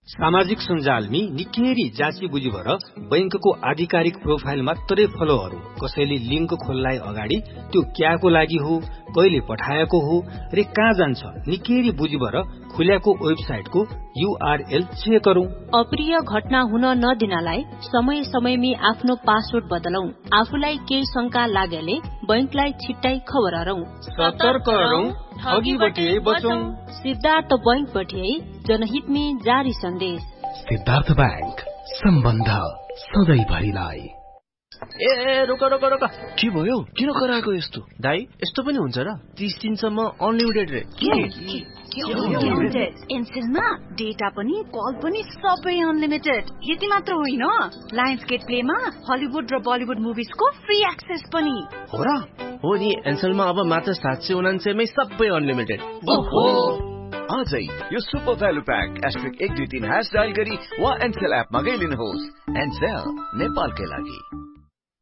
सामाजिक सञ्जालमी निकै जाँची बुझी भएर बैंकको आधिकारिक प्रोफाइल मात्रै फलोहरू कसैले लिंक खोल्लाई अगाडि त्यो क्याको लागि हो कहिले पठाएको हो रे कहाँ जान्छ निकै बुझी भएर खुल्याको वेबसाइटको URL चेक गरौं। अप्रिय घटना हुन नदिनलाई समय समयमी आफ्नो पासवर्ड बदलौं। आफूलाई केही शंका लागेले बैंकलाई छिट्टै खबर गरौं। सतर्क रहौं, ठगीबाट बचौं। सिद्धार्थ बैंकबाट जनहितमी जारी सन्देश। सिद्धार्थ बैंक, सम्बन्ध सधैँभरिलाई। ए रोक रोक रोक, के भयो? किन कराएको यस्तो? दाइ यस्तो पनि हुन्छ र? 30 दिनसम्म अनलिमिटेड रे। एनसेलमा डेटा पनि कल पनि सबै अनलिमिटेड। यति मात्र होइन, लायन्सगेट प्लेमा हलिउड र बलिउड मुभिजको फ्री एक्सेस पनि हो र? हो नि, एनसेलमा अब मात्र 799 मै सबै अनलिमिटेड। ओहो, आजै यो सुपर भ्यालु प्याक *123# डायल गरी वा एनसेल एपमा गइलिनुहोस्। एनसेल नेपालकै लागि।